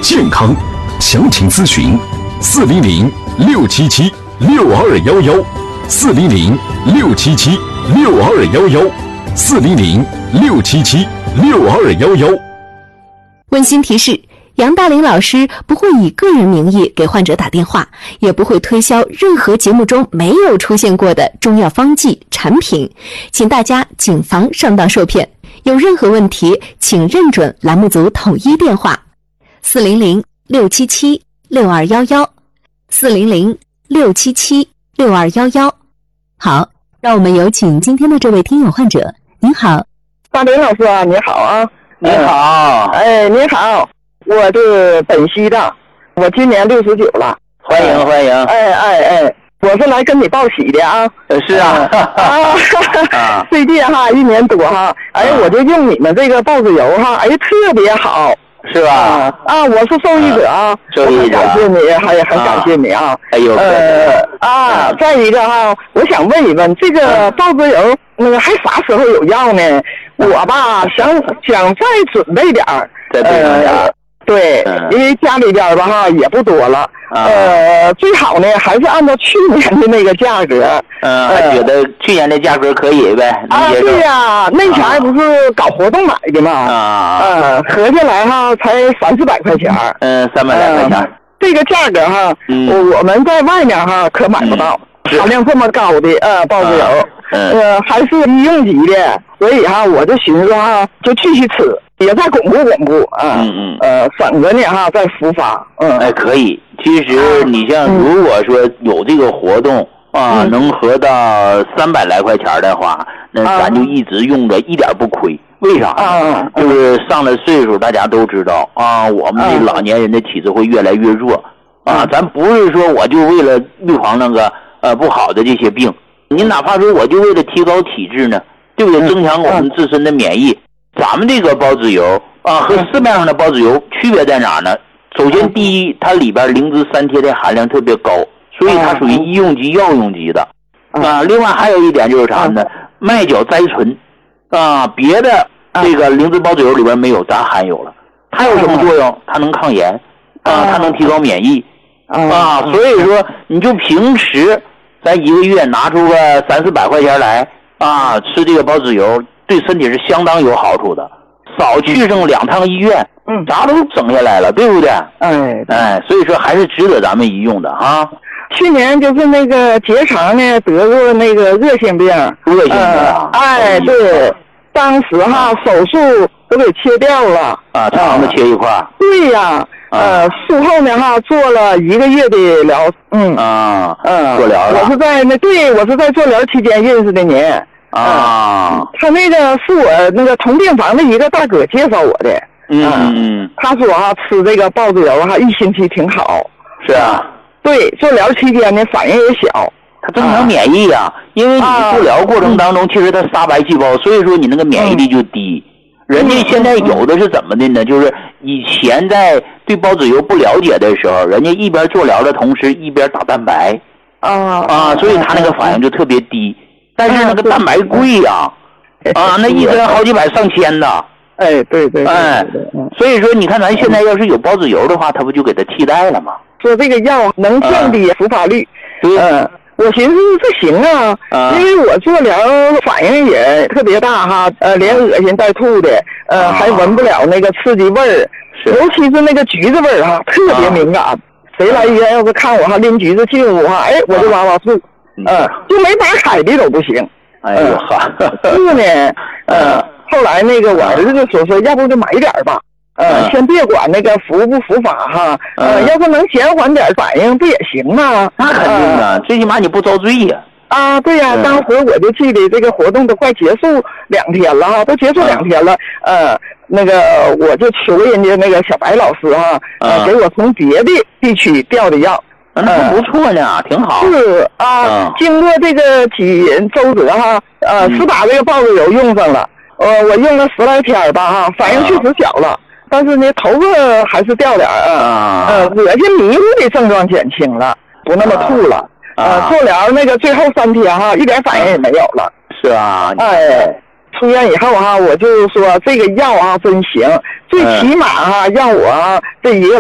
健康，详情咨询400-677-6211，400-677-6211，400-677-6211。 温馨提示：杨大林老师不会以个人名义给患者打电话，也不会推销任何节目中没有出现过的中药方剂产品，请大家谨防上当受骗。有任何问题，请认准栏目组统一电话：400-677-6211，400-677-6211。好，让我们有请今天的这位听友患者。您好， 大林老师啊，你好啊。 你好。 你好，我是本溪的，我今年69了。 欢迎欢迎。 我是来跟你报喜的啊。 是啊。 最近1年多我就用你们这个孢子油特别好。 是吧？ 我是受益者啊。 受益者。 感谢你，很感谢你啊。再一个我想问一问，这个孢子油还啥时候有药呢？我吧想再准备点儿。 再备上点儿。 对，因为家里边吧也不多了，最好呢还是按照去年的那个价格。 还觉得去年的价格可以呗？ 对呀，那前不是搞活动买的嘛？合下来才300-400块钱。 300来块钱。 这个价格我们在外面可买不到，含量这么高的孢子油，还是医用级的，所以我就寻思就继续吃。也在巩固省着呢再复发。 可以。其实你像如果说有这个活动能合到300来块钱的话，那咱就一直用着，一点不亏。为啥呢？就是上了岁数，大家都知道我们这老年人的体质会越来越弱咱不是说我就为了预防那个不好的这些病，你哪怕说我就为了提高体质呢，对不对？增强我们自身的免疫。咱们这个孢子油和市面上的孢子油区别在哪呢？首先第一，它里边磷脂三萜的含量特别高，所以它属于医用级、药用级的另外还有一点就是啥呢？麦角甾醇别的这个磷脂孢子油里边没有，咱含有了。它有什么作用？它能抗炎它能提高免疫所以说你就平时咱一个月拿出个300-400块钱来吃这个孢子油，对身体是相当有好处的，少去剩2趟医院，啥都省下来了，对不对？所以说还是值得咱们一用的去年就是那个结肠呢得过那个热性病。对，当时手术都给切掉了肠子切一块。 对呀。术后呢做了1个月的疗。 做疗了。 我是在做疗期间认识的您。他那个是我那个同病房的一个大哥介绍我的。他说吃这个孢子油1星期挺好。 是啊。 对，做疗期间呢反应也小。 它增强免疫因为你治疗过程当中其实它杀白细胞，所以说你那个免疫力就低。人家现在有的是怎么的呢？就是以前在对孢子油不了解的时候，人家一边做疗的同时一边打蛋白所以他那个反应就特别低。但是那个蛋白贵那一针好几百上千的。 对。 所以说你看咱现在要是有孢子油的话，它不就给它替代了吗？ 说这个药能降低复发率。我寻思这行因为我做疗反应也特别大连恶心带吐的，还闻不了那个刺激味儿，尤其是那个橘子味儿特别敏感。谁来医院要是看我拎橘子进屋我就哇哇吐。就没打海的都不行。是呢。后来那个我儿子就说要不就买点吧。先别管那个复不复发要是能减缓点反应不也行吗？ 那肯定最起码你不遭罪呀。 对呀，当时我就记得这个活动都快结束2天了都结束2天了。那个我就求人家那个小白老师给我从别的地区调的药。 那不错呢，挺好。 是经过这个几周折是把这个孢子油用上了。我用了10来天吧反应确实小了。但是呢，头发还是掉点恶心迷糊的症状减轻了，不那么吐了。做疗那个最后3天一点反应也没有了。 是啊。 出院以后我就说这个药真行，最起码让我这一个